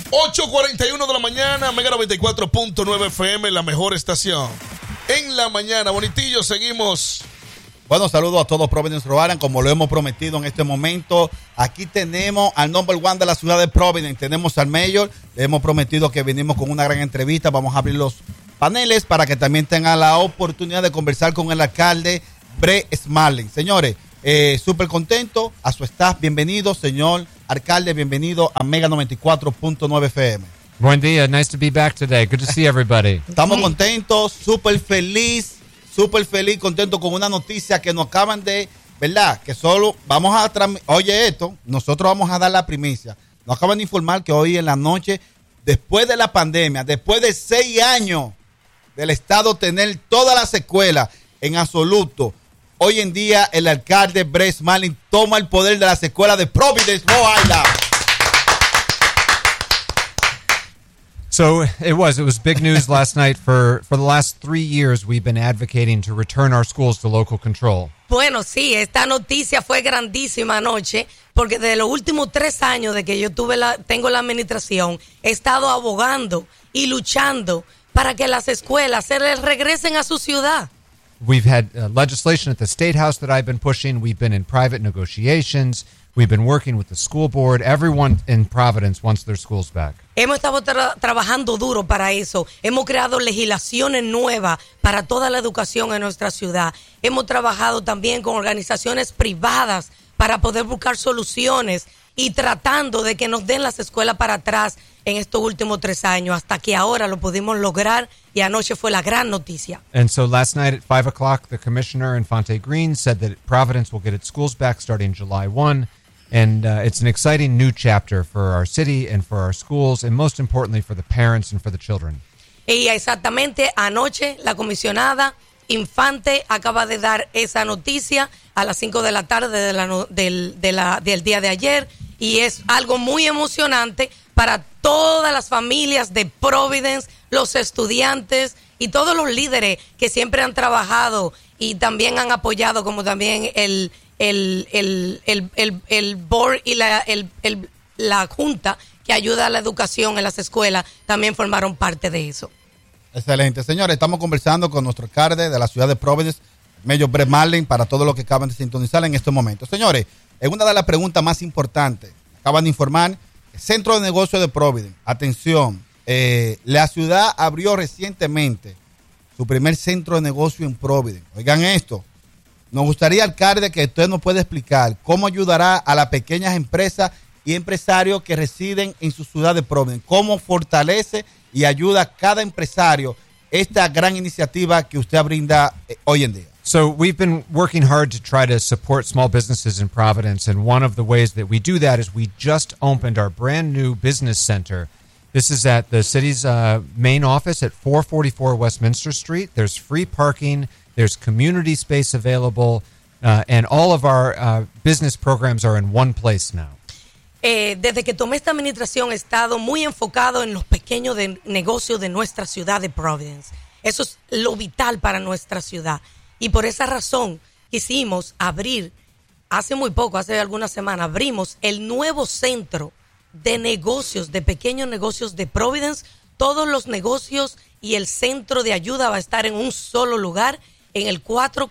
8:41 de la mañana, Mega 94.9 FM, la mejor estación. En la mañana, Bonitillo, seguimos. Bueno, saludos a todos Providence, Rhode Island, como lo hemos prometido en este momento. Aquí tenemos al number one de la ciudad de Providence, tenemos al mayor. Le hemos prometido que venimos con una gran entrevista. Vamos a abrir los paneles para que también tengan la oportunidad de conversar con el alcalde Brett Smalling. Señores, súper contento. A su staff, bienvenido, señor alcalde, bienvenido a Mega 94.9 FM. Buen día, nice to be back today. Good to see everybody. Estamos contentos, súper feliz, contento con una noticia que nos acaban de, ¿verdad? Que solo vamos a oye esto, nosotros vamos a dar la primicia. Nos acaban de informar que hoy en la noche, después de la pandemia, después de 6 años del Estado tener todas las escuelas en absoluto, hoy en día el alcalde Brett Smalling toma el poder de las escuelas de Providence, Rhode Island. So it was big news last night. For the last 3 years, we've been advocating to return our schools to local control. Bueno, sí, esta noticia fue grandísima anoche, porque desde los últimos 3 años de que yo tengo la administración, he estado abogando y luchando para que las escuelas se les regresen a su ciudad. We've had legislation at the State House that I've been pushing. We've been in private negotiations. We've been working with the school board. Everyone in Providence wants their schools back. Hemos estado trabajando duro para eso. Hemos creado legislaciones nuevas para toda la educación en nuestra ciudad. Hemos trabajado también con organizaciones privadas para poder buscar soluciones y tratando de que nos den las escuelas para atrás en estos últimos 3 años, hasta que ahora lo pudimos lograr, y anoche fue la gran noticia. And so last night at 5 o'clock, the commissioner Infante Green said that Providence will get its schools back starting July 1. And it's an exciting new chapter for our city and for our schools, and most importantly for the parents and for the children. Y exactamente anoche la comisionada Infante acaba de dar esa noticia a las 5 de la tarde del día de ayer, y es algo muy emocionante para todas las familias de Providence, los estudiantes y todos los líderes que siempre han trabajado y también han apoyado, como también el board y la junta que ayuda a la educación en las escuelas también formaron parte de eso. Excelente. Señores, estamos conversando con nuestro alcalde de la ciudad de Providence, Mayor Brett Smalling, para todos los que acaban de sintonizar en este momento. Señores, es una de las preguntas más importantes. Acaban de informar, el Centro de Negocios de Providence. Atención, la ciudad abrió recientemente su primer centro de negocio en Providence. Oigan esto. Nos gustaría, alcalde, que usted nos pueda explicar cómo ayudará a las pequeñas empresas y empresarios que residen en su ciudad de Providence. Cómo fortalece y ayuda a cada empresario esta gran iniciativa que usted brinda hoy en día. So we've been working hard to try to support small businesses in Providence, and one of the ways that we do that is we just opened our brand new business center. This is at the city's main office at 444 Westminster Street. There's free parking. There's community space available, and all of our business programs are in one place now. Desde que tomé esta administración he estado muy enfocado en los pequeños negocios de nuestra ciudad de Providence. Eso es lo vital para nuestra ciudad. Y por esa razón quisimos abrir, hace muy poco, hace algunas semanas, abrimos el nuevo centro de negocios, de pequeños negocios de Providence. Todos los negocios y el centro de ayuda va a estar en un solo lugar, en el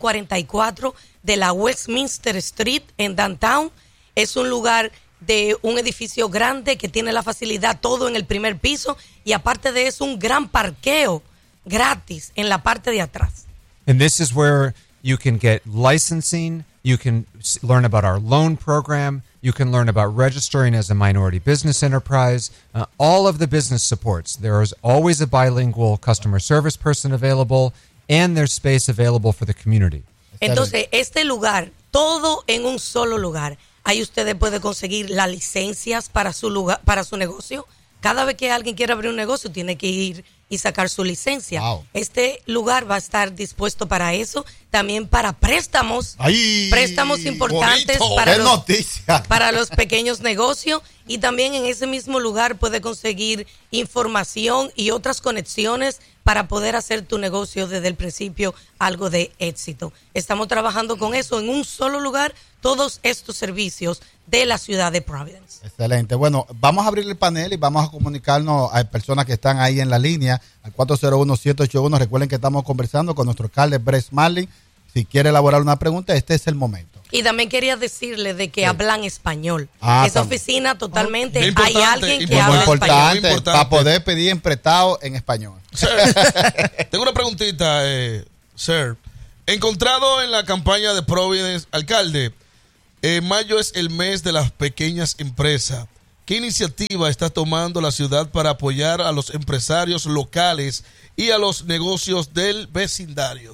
444 de la Westminster Street en Downtown. Es un lugar de un edificio grande que tiene la facilidad todo en el primer piso, y aparte de eso un gran parqueo gratis en la parte de atrás. And this is where you can get licensing, you can learn about our loan program, you can learn about registering as a minority business enterprise, all of the business supports. There is always a bilingual customer service person available, and there's space available for the community. Entonces, este lugar, todo en un solo lugar. Ahí ustedes pueden conseguir las licencias para su lugar, para su negocio. Cada vez que alguien quiera abrir un negocio, tiene que ir y sacar su licencia. Wow. Este lugar va a estar dispuesto para eso, también para préstamos, ¡Ay! préstamos importantes Bonito. ¡Qué noticia! para los pequeños negocios, y también en ese mismo lugar puede conseguir información y otras conexiones para poder hacer tu negocio desde el principio algo de éxito. Estamos trabajando con eso en un solo lugar, todos estos servicios de la ciudad de Providence. Excelente. Bueno, vamos a abrir el panel y vamos a comunicarnos a personas que están ahí en la línea al 401-781. Recuerden que estamos conversando con nuestro alcalde Brett Marlin. Si quiere elaborar una pregunta, este es el momento. Y también quería decirle de que hablan español. Ah, Esa también. oficina totalmente, Bien hay importante, alguien que muy habla Muy español. importante, Muy importante. para poder pedir en prestado en español. Sir, tengo una preguntita, sir. Encontrado en la campaña de Providence, alcalde, mayo es el mes de las pequeñas empresas. ¿Qué iniciativa está tomando la ciudad para apoyar a los empresarios locales y a los negocios del vecindario?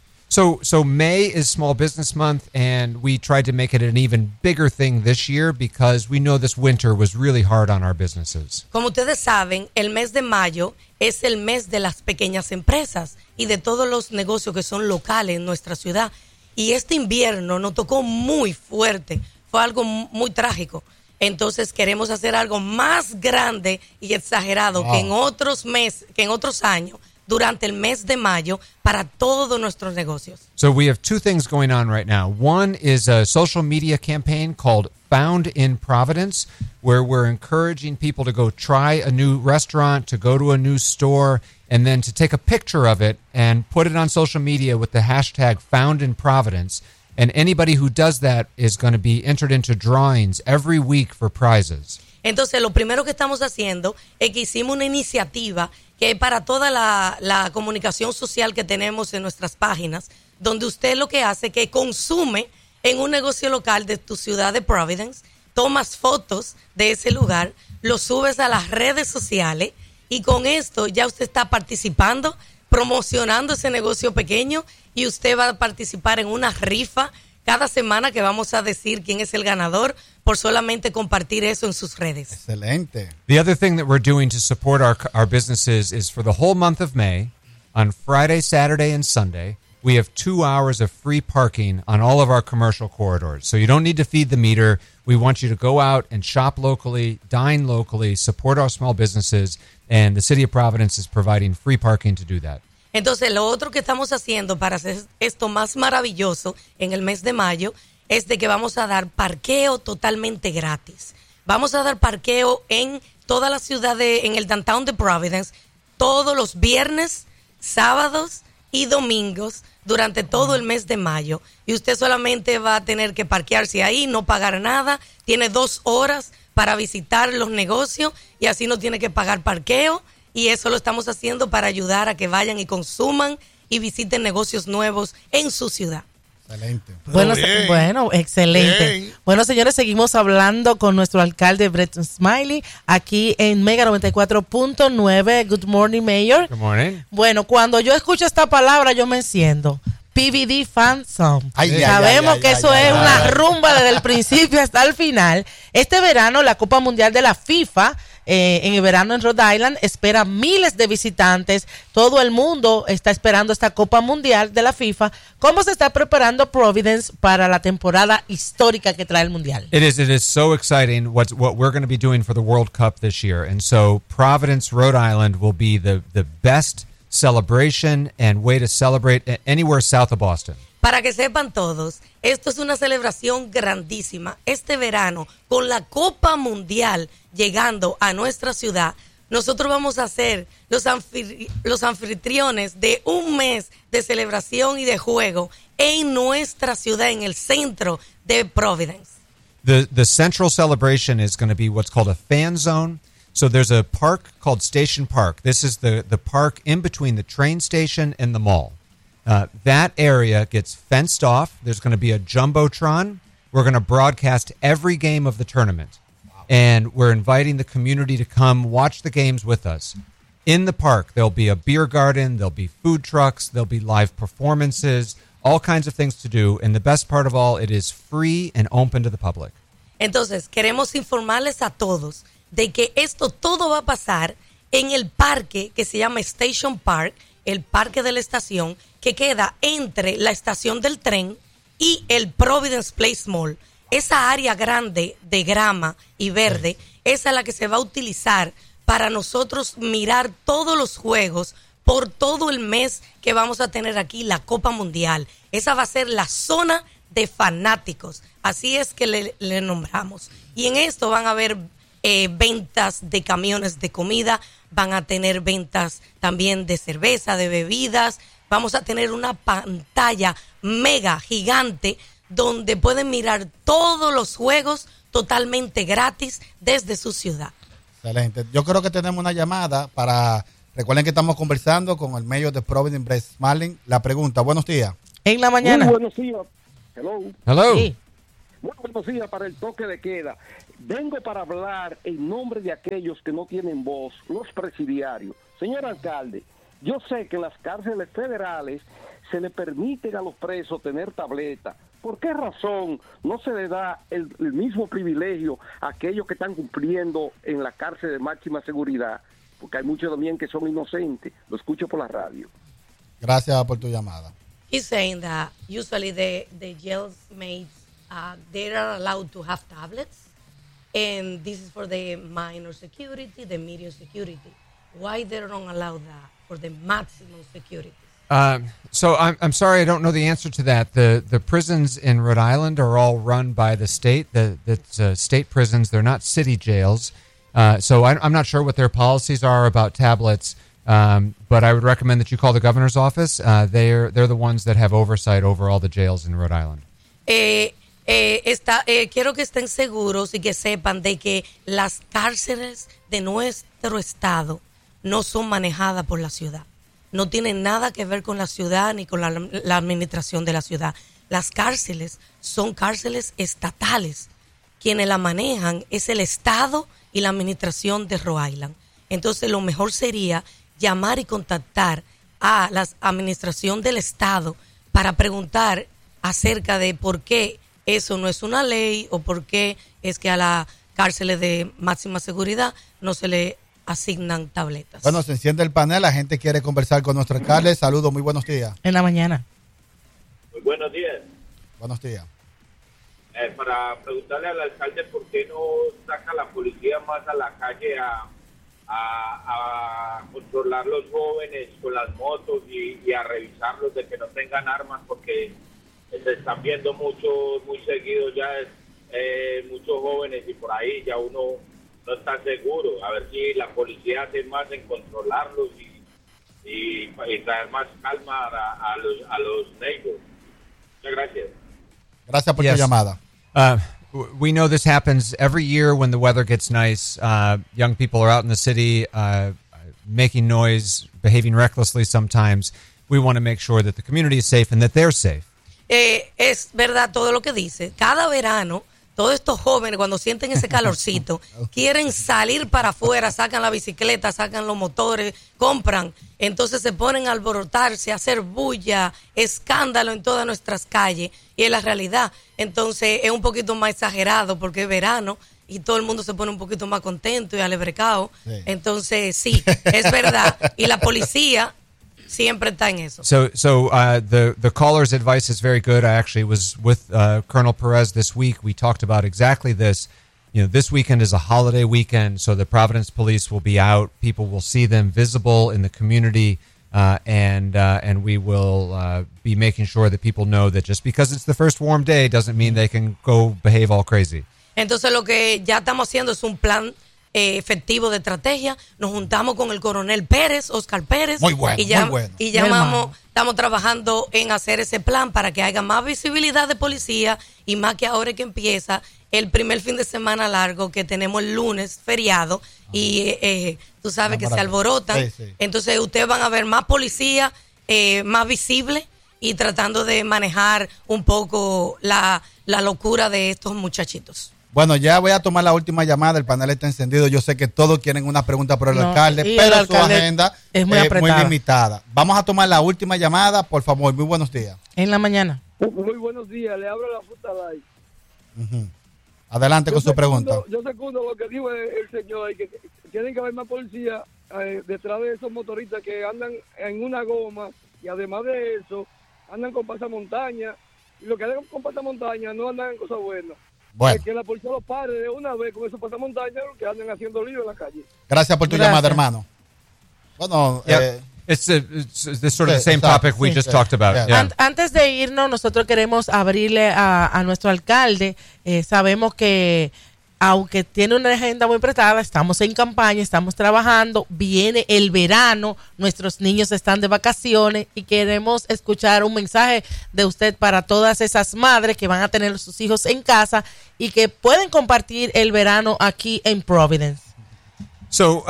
So May is Small Business Month, and we tried to make it an even bigger thing this year because we know this winter was really hard on our businesses. Como ustedes saben, el mes de mayo es el mes de las pequeñas empresas y de todos los negocios que son locales en nuestra ciudad. Y este invierno nos tocó muy fuerte, fue algo muy trágico. Entonces queremos hacer algo más grande y exagerado que en otros meses, que en otros años, durante el mes de mayo, para todos nuestros negocios. So we have two things going on right now. One is a social media campaign called Found in Providence, where we're encouraging people to go try a new restaurant, to go to a new store, and then to take a picture of it and put it on social media with the hashtag Found in Providence. And anybody who does that is going to be entered into drawings every week for prizes. Entonces, lo primero que estamos haciendo es que hicimos una iniciativa que es para toda la comunicación social que tenemos en nuestras páginas, donde usted lo que hace es que consume en un negocio local de tu ciudad de Providence, tomas fotos de ese lugar, lo subes a las redes sociales y con esto ya usted está participando, promocionando ese negocio pequeño, y usted va a participar en una rifa cada semana que vamos a decir quién es el ganador por solamente compartir eso en sus redes. Excelente. The other thing that we're doing to support our businesses is for the whole month of May, on Friday, Saturday, and Sunday, we have 2 hours of free parking on all of our commercial corridors. So you don't need to feed the meter. We want you to go out and shop locally, dine locally, support our small businesses, and the City of Providence is providing free parking to do that. Entonces, lo otro que estamos haciendo para hacer esto más maravilloso en el mes de mayo es de que vamos a dar parqueo totalmente gratis. Vamos a dar parqueo en toda la ciudad, en el downtown de Providence, todos los viernes, sábados y domingos durante todo el mes de mayo. Y usted solamente va a tener que parquearse ahí, no pagar nada. Tiene 2 horas para visitar los negocios y así no tiene que pagar parqueo. Y eso lo estamos haciendo para ayudar a que vayan y consuman y visiten negocios nuevos en su ciudad. Excelente. Bueno, excelente. Bien. Bueno, señores, seguimos hablando con nuestro alcalde Brett Smiley aquí en Mega 94.9. Good morning, Mayor. Good morning. Bueno, cuando yo escucho esta palabra, yo me enciendo. PVD Fan Song. Ay, Sabemos que eso es una ay. rumba desde el principio hasta el final. Este verano, la Copa Mundial de la FIFA, en el verano en Rhode Island, espera miles de visitantes. Todo el mundo está esperando esta Copa Mundial de la FIFA. ¿Cómo se está preparando Providence para la temporada histórica que trae el Mundial? It is so exciting what we're going to be doing for the World Cup this year. And so Providence, Rhode Island will be the best celebration and way to celebrate anywhere south of Boston. Para que sepan todos, esto es una celebración grandísima. Este verano, con la Copa Mundial llegando a nuestra ciudad, nosotros vamos a ser los anfitriones de un mes de celebración y de juego en nuestra ciudad, en el centro de Providence. The central celebration is going to be what's called a fan zone. So there's a park called Station Park. This is the park in between the train station and the mall. That area gets fenced off. There's going to be a Jumbotron. We're going to broadcast every game of the tournament. And we're inviting the community to come watch the games with us. In the park, there'll be a beer garden, there'll be food trucks, there'll be live performances, all kinds of things to do. And the best part of all, it is free and open to the public. Entonces, queremos informarles a todos de que esto todo va a pasar en el parque que se llama Station Park, el parque de la estación, que queda entre la estación del tren y el Providence Place Mall. Esa área grande de grama y verde, esa es la que se va a utilizar para nosotros mirar todos los juegos por todo el mes que vamos a tener aquí la Copa Mundial. Esa va a ser la zona de fanáticos, así es que le nombramos. Y en esto van a haber ventas de camiones de comida, van a tener ventas también de cerveza, de bebidas. Vamos a tener una pantalla mega gigante donde pueden mirar todos los juegos totalmente gratis desde su ciudad. Excelente. Yo creo que tenemos una llamada para... Recuerden que estamos conversando con el mayor de Providence, Brett Marlin. La pregunta, buenos días. En la mañana. Muy buenos días. Hello. Hello. Sí. Muy buenos días para el toque de queda. Vengo para hablar en nombre de aquellos que no tienen voz, los presidiarios. Señor alcalde, yo sé que en las cárceles federales se le permiten a los presos tener tableta. ¿Por qué razón no se le da el mismo privilegio a aquellos que están cumpliendo en la cárcel de máxima seguridad? Porque hay muchos también que son inocentes. Lo escucho por la radio. Gracias por tu llamada. He's saying that usually the jailmates, they are allowed to have tablets, and this is for the minor security, the medium security. Why they don't allow that for the maximum security? So I'm sorry, I don't know the answer to that. The prisons in Rhode Island are all run by the state. That's state prisons. They're not city jails. So I'm not sure what their policies are about tablets. But I would recommend that you call the governor's office. They're the ones that have oversight over all the jails in Rhode Island. Quiero que estén seguros y que sepan de que las cárceles de nuestro estado no son manejadas por la ciudad. No tienen nada que ver con la ciudad ni con la administración de la ciudad. Las cárceles son cárceles estatales. Quienes la manejan es el estado y la administración de Rhode Island. Entonces lo mejor sería llamar y contactar a la administración del estado para preguntar acerca de por qué eso no es una ley o por qué es que a las cárceles de máxima seguridad no se le asignan tabletas. Bueno, se enciende el panel, la gente quiere conversar con nuestro alcalde. Saludos, muy buenos días. En la mañana. Muy buenos días. Buenos días. Para preguntarle al alcalde por qué no saca la policía más a la calle a controlar los jóvenes con las motos y a revisarlos de que no tengan armas, porque se están viendo muy seguido ya muchos jóvenes y por ahí ya uno no está seguro. A ver si la policía hace más en controlarlos y traer más calma a los neighbors. Muchas gracias. Gracias por tu llamada. We know this happens every year when the weather gets nice. Young people are out in the city making noise, behaving recklessly sometimes. We want to make sure that the community is safe and that they're safe. Es verdad todo lo que dice. Cada verano, todos estos jóvenes, cuando sienten ese calorcito, quieren salir para afuera, sacan la bicicleta, sacan los motores, compran. Entonces se ponen a alborotarse, a hacer bulla, escándalo en todas nuestras calles. Y es la realidad. Entonces es un poquito más exagerado porque es verano y todo el mundo se pone un poquito más contento y alebrecado. Sí. Entonces sí, es verdad. Y la policía siempre está en eso. So the caller's advice is very good. I actually was with Colonel Perez this week. We talked about exactly this. You know, this weekend is a holiday weekend, so the Providence Police will be out. People will see them visible in the community, and we will be making sure that people know that just because it's the first warm day doesn't mean they can go behave all crazy. Entonces lo que ya estamos haciendo es un plan efectivo de estrategia. Nos juntamos con el coronel Pérez, Oscar Pérez. Muy bueno, muy bueno. Y llamamos, estamos trabajando en hacer ese plan para que haya más visibilidad de policía y más que ahora que empieza el primer fin de semana largo que tenemos el lunes feriado y tú sabes que se alborotan. Sí, sí. Entonces ustedes van a ver más policía, más visible y tratando de manejar un poco la locura de estos muchachitos. Bueno, ya voy a tomar la última llamada, el panel está encendido. Yo sé que todos quieren una pregunta por el alcalde, pero su agenda es muy limitada. Vamos a tomar la última llamada, por favor. Muy buenos días. En la mañana. Muy buenos días, le abro la fruta light. Adelante con su pregunta. Yo secundo lo que dijo el señor, que tienen que haber más policía detrás de esos motoristas que andan en una goma y además de eso andan con pasamontaña, y los que andan con pasamontaña no andan en cosas buenas. Bueno, Que la policía los pare de una vez con esos pasamontañas que andan haciendo lío en la calle. gracias por tu Gracias. llamada, hermano. Bueno, Yep. It's the sort of the Sí, same exacto. topic we Sí. just talked about. Yeah. Yeah. Antes de irnos, nosotros queremos abrirle a nuestro alcalde. Sabemos que, aunque tiene una agenda muy apretada, estamos en campaña, estamos trabajando, viene el verano, nuestros niños están de vacaciones y queremos escuchar un mensaje de usted para todas esas madres que van a tener sus hijos en casa y que pueden compartir el verano aquí en Providence. So,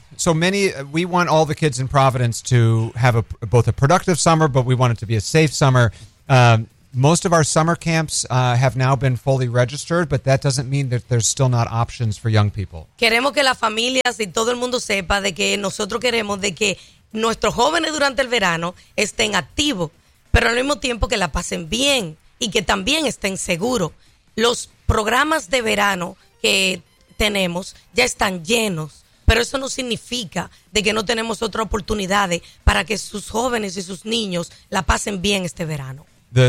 we want all the kids in Providence to have both a productive summer, but we want it to be a safe summer. Most of our summer camps have now been fully registered, but that doesn't mean that there's still not options for young people. Queremos que las familias y todo el mundo sepa de que nosotros queremos de que nuestros jóvenes durante el verano estén activos, pero al mismo tiempo que la pasen bien y que también estén seguros. Los programas de verano que tenemos ya están llenos, pero eso no significa de que no tenemos otras oportunidades para que sus jóvenes y sus niños la pasen bien este verano.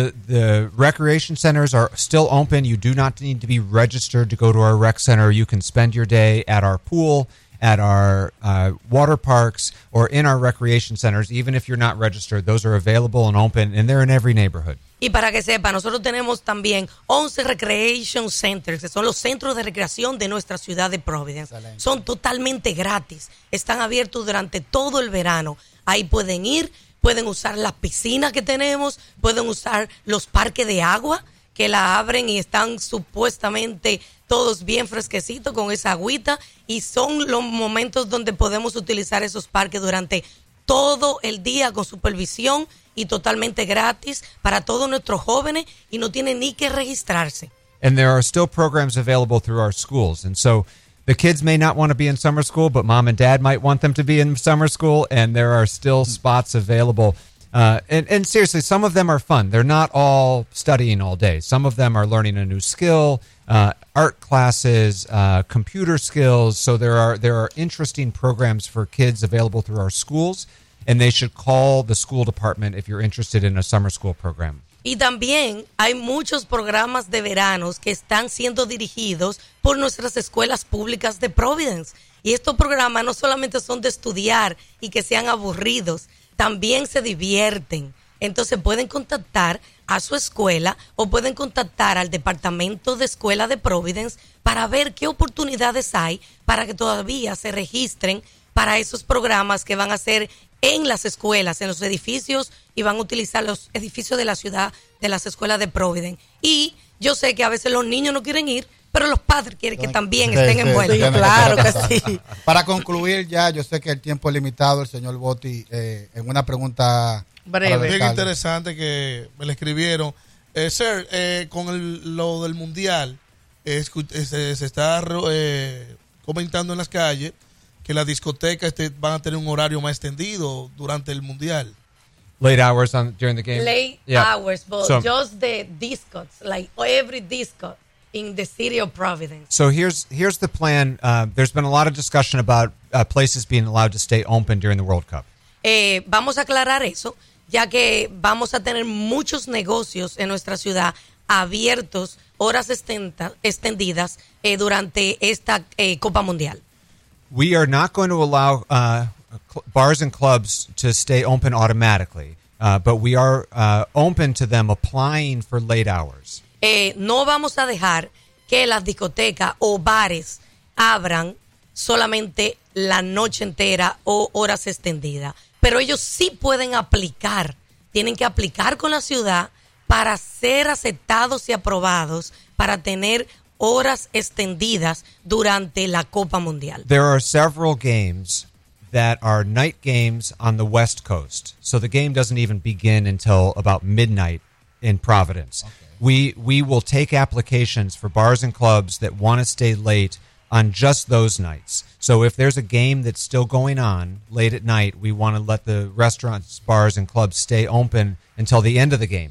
The recreation centers are still open. You do not need to be registered to go to our rec center. You can spend your day at our pool, at our water parks, or in our recreation centers, even if you're not registered. Those are available and open, and they're in every neighborhood. Y para que sepa, nosotros tenemos también 11 Recreation Centers, que son los centros de recreación de nuestra ciudad de Providence. Excelente. Son totalmente gratis, están abiertos durante todo el verano. Ahí pueden ir, pueden usar las piscinas que tenemos, pueden usar los parques de agua que la abren y están supuestamente todos bien fresquecitos con esa agüita, y son los momentos donde podemos utilizar esos parques durante todo el día con supervisión y totalmente gratis para todos nuestros jóvenes, y no tienen ni que registrarse. And there are still programs available through our schools. And so the kids may not want to be in summer school, but mom and dad might want them to be in summer school, and there are still spots available. And seriously, some of them are fun. They're not all studying all day. Some of them are learning a new skill, art classes, computer skills. So there are interesting programs for kids available through our schools, and they should call the school department if you're interested in a summer school program. Y también hay muchos programas de veranos que están siendo dirigidos por nuestras escuelas públicas de Providence. Y estos programas no solamente son de estudiar y que sean aburridos, también se divierten. Entonces pueden contactar a su escuela o pueden contactar al departamento de escuela de Providence para ver qué oportunidades hay para que todavía se registren para esos programas que van a ser en las escuelas, en los edificios, y van a utilizar los edificios de la ciudad, de las escuelas de Providence. Y yo sé que a veces los niños no quieren ir, pero los padres quieren que también estén envueltos. tiene claro ser que pasar. sí. Para concluir ya, yo sé que el tiempo es limitado, el señor Botti, en una pregunta Breve. para el Bien alcalde. interesante que me le escribieron. Sir, con lo del mundial, se está comentando en las calles que las discotecas van a tener un horario más extendido durante el mundial. Late hours during the game. Late Yeah. hours, but So- just the discos, like every disco in the city of Providence. So here's the plan. There's been a lot of discussion about places being allowed to stay open during the World Cup. Vamos a aclarar eso, ya que vamos a tener muchos negocios en nuestra ciudad abiertos horas extendidas durante esta Copa Mundial. We are not going to allow bars and clubs to stay open automatically, but we are open to them applying for late hours. No vamos a dejar que las discotecas o bares abran solamente la noche entera o horas extendidas, pero ellos sí pueden aplicar, tienen que aplicar con la ciudad para ser aceptados y aprobados para tener horas extendidas durante la Copa Mundial. There are several games that are night games on the West Coast. So the game doesn't even begin until about midnight in Providence. We will take applications for bars and clubs that want to stay late on just those nights. So if there's a game that's still going on late at night, we want to let the restaurants, bars, and clubs stay open until the end of the game.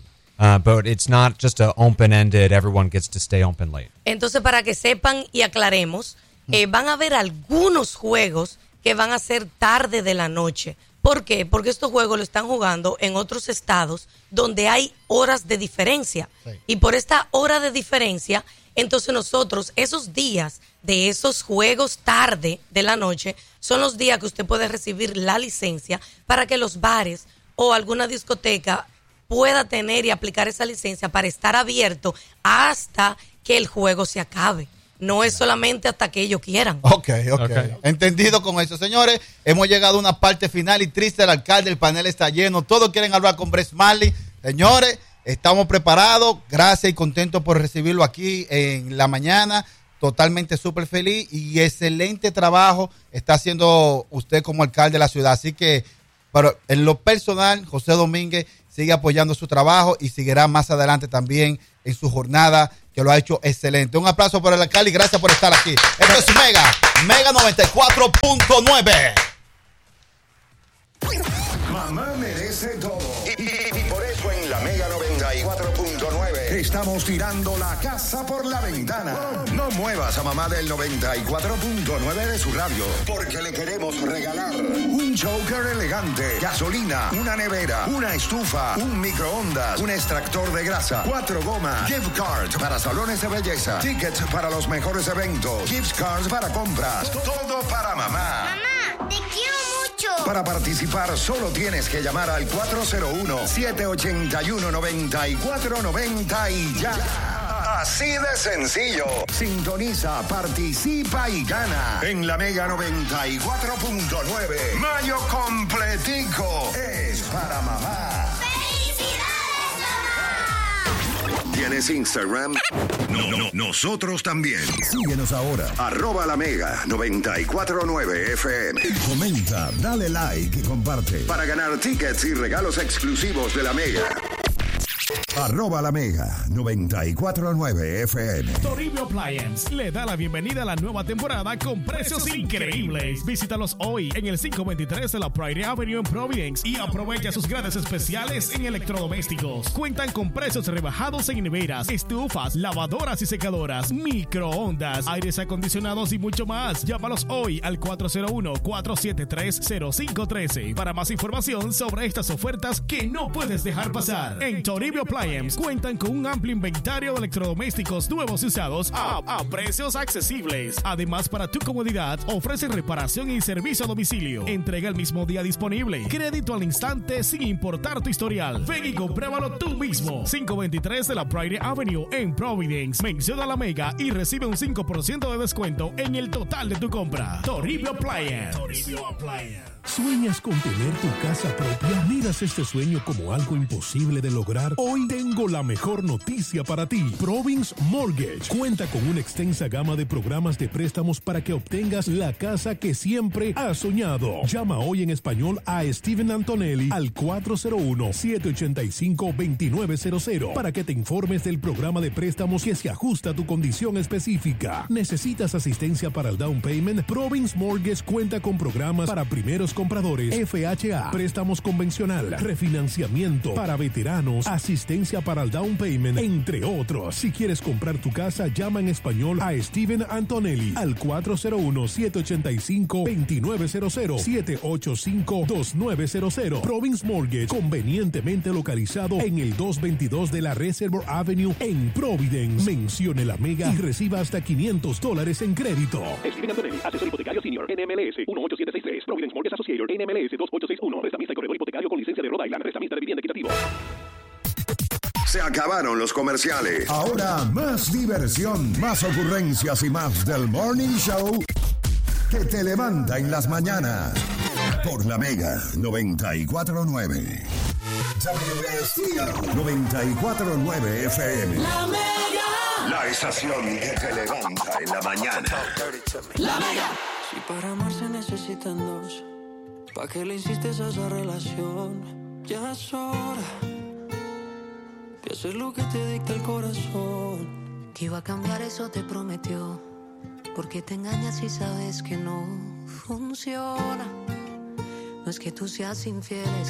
But it's not just a open-ended, everyone gets to stay open late. Entonces, para que sepan y aclaremos, van a haber algunos juegos que van a ser tarde de la noche. ¿Por qué? Porque estos juegos lo están jugando en otros estados donde hay horas de diferencia. Sí. Y por esta hora de diferencia, entonces nosotros, esos días de esos juegos tarde de la noche, son los días que usted puede recibir la licencia para que los bares o alguna discoteca pueda tener y aplicar esa licencia para estar abierto hasta que el juego se acabe. No es solamente hasta que ellos quieran. Ok. Entendido con eso. Señores, hemos llegado a una parte final y triste el alcalde, el panel está lleno, todos quieren hablar con Brett Marley. Señores, estamos preparados, gracias y contentos por recibirlo aquí en la mañana, totalmente súper feliz y excelente trabajo está haciendo usted como alcalde de la ciudad. Así que, pero en lo personal, José Domínguez sigue apoyando su trabajo y seguirá más adelante también en su jornada, que lo ha hecho excelente. Un aplauso por el alcalde y gracias por estar aquí. Esto es Mega 94.9. Mamá merece todo. Y por eso en la Mega 94.9 estamos tirando la casa por la ventana. No muevas a mamá del 94.9 de su radio, porque le queremos regalar un choker elegante, gasolina, una nevera, una estufa, un microondas, un extractor de grasa, 4 gomas, gift cards para salones de belleza, tickets para los mejores eventos, gift cards para compras, todo para mamá. Mamá, te quiero mucho. Para participar solo tienes que llamar al 401-781-9490 y ya. Así de sencillo. Sintoniza, participa y gana. En la Mega 94.9. Mayo completico es para mamá. ¿Tienes Instagram? No, nosotros también. Síguenos ahora. @la Mega 94.9 FM. Comenta, dale like y comparte. Para ganar tickets y regalos exclusivos de la Mega. @la Mega 94.9 FM. Toribio Appliance le da la bienvenida a la nueva temporada con precios increíbles. Visítalos hoy en el 523 de la Prairie Avenue en Providence y aprovecha sus grandes especiales en electrodomésticos. Cuentan con precios rebajados en neveras, estufas, lavadoras y secadoras, microondas, aires acondicionados y mucho más. Llámalos hoy al 401-473-0513 para más información sobre estas ofertas que no puedes dejar pasar. En Toribio Appliance cuentan con un amplio inventario de electrodomésticos nuevos y usados a precios accesibles. Además, para tu comodidad, ofrecen reparación y servicio a domicilio. Entrega el mismo día disponible. Crédito al instante sin importar tu historial. Ven y compruébalo tú mismo. 523 de la Prairie Avenue en Providence. Menciona la Mega y recibe un 5% de descuento en el total de tu compra. Toribio Appliance. ¿Sueñas con tener tu casa propia? ¿Miras este sueño como algo imposible de lograr? Hoy tengo la mejor noticia para ti. Province Mortgage cuenta con una extensa gama de programas de préstamos para que obtengas la casa que siempre has soñado. Llama hoy en español a Steven Antonelli al 401-785-2900 para que te informes del programa de préstamos que se ajusta a tu condición específica. ¿Necesitas asistencia para el down payment? Province Mortgage cuenta con programas para primeros compradores, FHA, préstamos convencional, refinanciamiento para veteranos, asistencia para el down payment, entre otros. Si quieres comprar tu casa, llama en español a Steven Antonelli al 401-785-2900, 785-2900. Province Mortgage, convenientemente localizado en el 222 de la Reservoir Avenue en Providence. Mencione la Mega y reciba hasta $500 en crédito. Steven Antonelli, asesor hipotecario senior, NMLS 18763, Providence Mortgage Associator, NMLS 2861, prestamista y corredor hipotecario con licencia de Rhode Island, prestamista de vivienda equitativo. Se acabaron los comerciales. Ahora más diversión, más ocurrencias y más del Morning Show que te levanta en las mañanas. Por la Mega 94.9. WSTO 94.9 FM. La Mega. La estación que te levanta en la mañana. La Mega. Si para amar se necesitan dos, ¿pa' qué le insistes a esa relación? Ya es hora de hacer lo que te dicta el corazón. Que iba a cambiar, eso te prometió. Porque te engañas y sabes que no funciona. No es que tú seas infiel, es